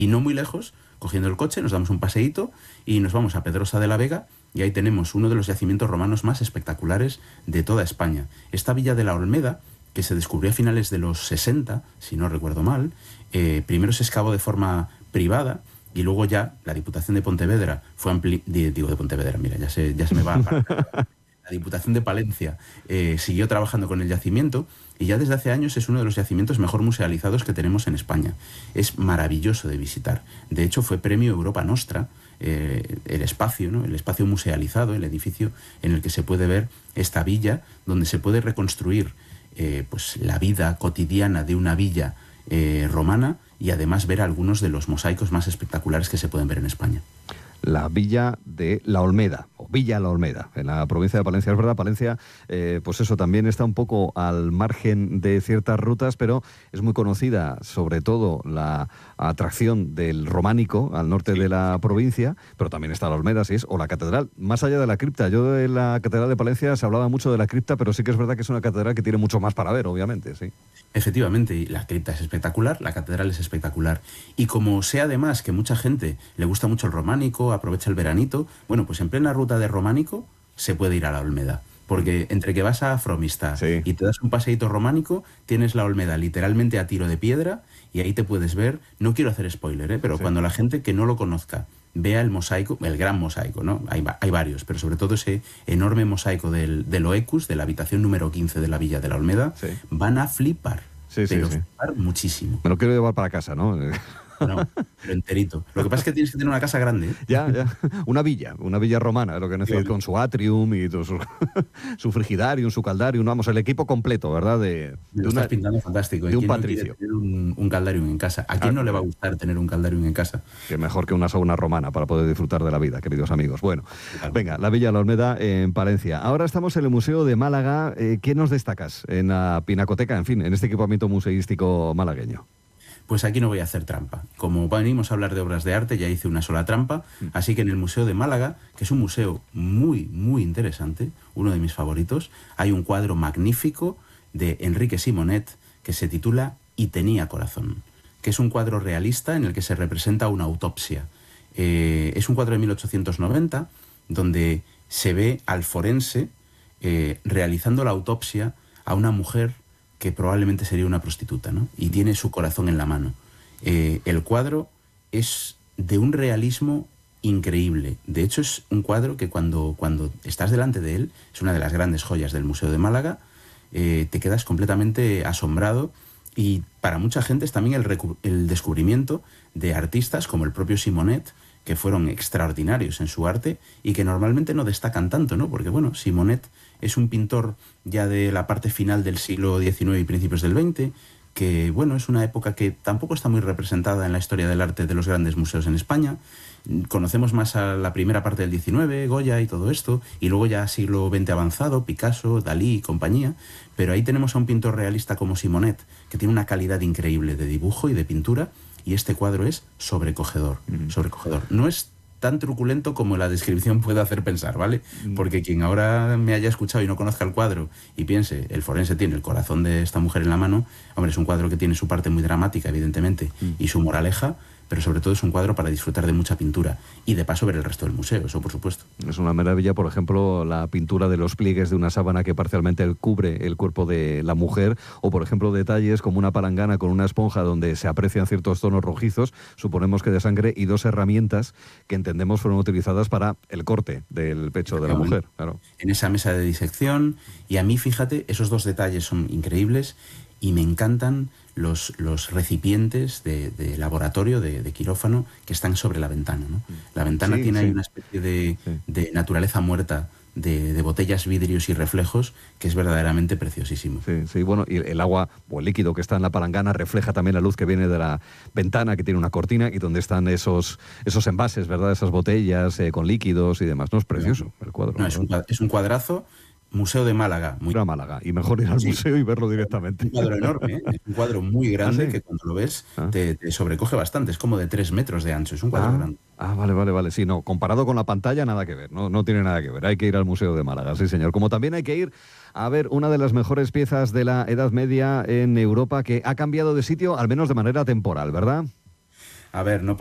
Y no muy lejos, cogiendo el coche, nos damos un paseíto y nos vamos a Pedrosa de la Vega, y ahí tenemos uno de los yacimientos romanos más espectaculares de toda España. Esta villa de la Olmeda, que se descubrió a finales de los 60, si no recuerdo mal, primero se excavó de forma privada, y luego ya la Diputación de Pontevedra fue de Pontevedra, mira, ya se me va a la Diputación de Palencia siguió trabajando con el yacimiento, y ya desde hace años es uno de los yacimientos mejor musealizados que tenemos en España. Es maravilloso de visitar. De hecho, fue premio Europa Nostra, el espacio, ¿no? El espacio musealizado, el edificio en el que se puede ver esta villa, donde se puede reconstruir pues la vida cotidiana de una villa romana, y además ver algunos de los mosaicos más espectaculares que se pueden ver en España. La villa de la Olmeda, o Villa La Olmeda, en la provincia de Palencia. Es verdad, Palencia, pues eso, también está un poco al margen de ciertas rutas, pero es muy conocida, sobre todo, la atracción del románico al norte de la provincia, pero también está la Olmeda, sí es, o la catedral, más allá de la cripta. Yo de la catedral de Palencia se hablaba mucho de la cripta, pero sí que es verdad que es una catedral que tiene mucho más para ver, obviamente, sí. Efectivamente, y la cripta es espectacular, la catedral es espectacular. Y como sé además que mucha gente le gusta mucho el románico, aprovecha el veranito, bueno, pues en plena ruta de románico se puede ir a la Olmeda. Porque entre que vas a Fromista y te das un paseíto románico, tienes la Olmeda literalmente a tiro de piedra, y ahí te puedes ver, no quiero hacer spoiler, pero cuando la gente que no lo conozca vea el mosaico, el gran mosaico, ¿no? Hay varios, pero sobre todo ese enorme mosaico del Oecus, de la habitación número 15 de la Villa de la Olmeda, van a flipar, flipar muchísimo. Me lo quiero llevar para casa, ¿no? No, pero enterito. Lo que pasa es que tienes que tener una casa grande, ¿eh? Ya. Una villa romana, lo que necesitas, con su atrium y su frigidarium, su caldarium, vamos, el equipo completo, ¿verdad? Estás pintando fantástico. De un patricio. No tener un caldarium en casa. ¿A quién no le va a gustar tener un caldarium en casa? Que mejor que una sauna romana para poder disfrutar de la vida, queridos amigos. Bueno, venga, la Villa La Olmeda en Palencia. Ahora estamos en el Museo de Málaga. ¿Qué nos destacas en la Pinacoteca, en fin, en este equipamiento museístico malagueño? Pues aquí no voy a hacer trampa. Como venimos a hablar de obras de arte, ya hice una sola trampa, así que en el Museo de Málaga, que es un museo muy, muy interesante, uno de mis favoritos, hay un cuadro magnífico de Enrique Simonet que se titula Y tenía corazón, que es un cuadro realista en el que se representa una autopsia. Es un cuadro de 1890, donde se ve al forense realizando la autopsia a una mujer que probablemente sería una prostituta, ¿no? Y tiene su corazón en la mano. El cuadro es de un realismo increíble. De hecho, es un cuadro que cuando estás delante de él, es una de las grandes joyas del Museo de Málaga, te quedas completamente asombrado, y para mucha gente es también el descubrimiento de artistas como el propio Simonet, que fueron extraordinarios en su arte y que normalmente no destacan tanto, ¿no? Porque, bueno, Simonet es un pintor ya de la parte final del siglo XIX y principios del XX, que, bueno, es una época que tampoco está muy representada en la historia del arte de los grandes museos en España. Conocemos más a la primera parte del XIX, Goya y todo esto, y luego ya siglo XX avanzado, Picasso, Dalí y compañía, pero ahí tenemos a un pintor realista como Simonet, que tiene una calidad increíble de dibujo y de pintura, y este cuadro es sobrecogedor, sobrecogedor. No es tan truculento como la descripción puede hacer pensar, ¿vale? Porque quien ahora me haya escuchado y no conozca el cuadro y piense, el forense tiene el corazón de esta mujer en la mano, hombre, es un cuadro que tiene su parte muy dramática, evidentemente, y su moraleja, pero sobre todo es un cuadro para disfrutar de mucha pintura y de paso ver el resto del museo, eso por supuesto. Es una maravilla, por ejemplo, la pintura de los pliegues de una sábana que parcialmente cubre el cuerpo de la mujer, o por ejemplo detalles como una palangana con una esponja donde se aprecian ciertos tonos rojizos, suponemos que de sangre, y dos herramientas que entendemos fueron utilizadas para el corte del pecho de la mujer. Claro. En esa mesa de disección, y a mí, fíjate, esos dos detalles son increíbles. Y me encantan los recipientes de laboratorio, de quirófano, que están sobre la ventana, ¿no? La ventana tiene ahí una especie de naturaleza muerta, de botellas, vidrios y reflejos, que es verdaderamente preciosísimo. Sí, bueno, y el agua o el líquido que está en la palangana refleja también la luz que viene de la ventana, que tiene una cortina, y donde están esos envases, ¿verdad? Esas botellas con líquidos y demás. No, es precioso el cuadro. No, es un cuadrazo. Museo de Málaga. Ir a Málaga, y mejor ir al museo y verlo directamente. Es un cuadro enorme, ¿eh? Es un cuadro muy grande que cuando lo ves te sobrecoge bastante. Es como de 3 metros de ancho, es un cuadro grande. Vale. Sí, no, comparado con la pantalla, nada que ver, no tiene nada que ver. Hay que ir al Museo de Málaga, sí señor. Como también hay que ir a ver una de las mejores piezas de la Edad Media en Europa, que ha cambiado de sitio, al menos de manera temporal, ¿verdad? A ver, no